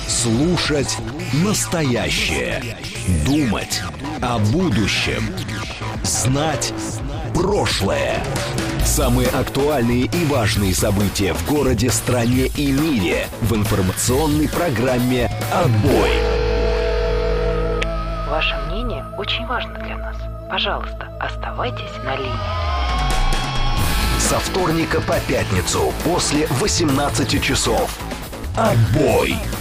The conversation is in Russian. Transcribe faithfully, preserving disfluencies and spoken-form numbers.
Слушать настоящее. Думать о будущем. Знать прошлое. Самые актуальные и важные события в городе, стране и мире в информационной программе «Отбой». Ваше мнение очень важно для нас. Пожалуйста, оставайтесь на линии. Со вторника по пятницу после восемнадцати часов. «Отбой».